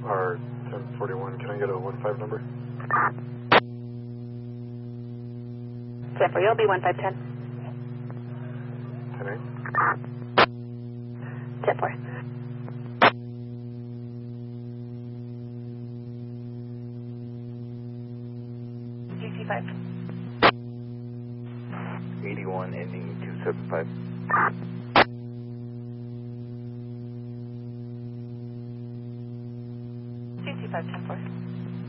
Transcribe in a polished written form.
Or 1041, can I get a 15 number? 10-4, you'll be 1510. 10-8? 10-4. GC5. 81 ending 275. GC5, 10-4.